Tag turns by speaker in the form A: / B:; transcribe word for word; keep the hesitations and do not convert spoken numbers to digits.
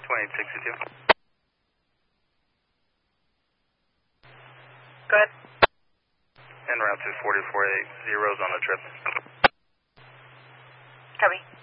A: twenty-eight sixty-two.
B: Go ahead.
A: En route to forty-four eighty on the trip.
B: Copy.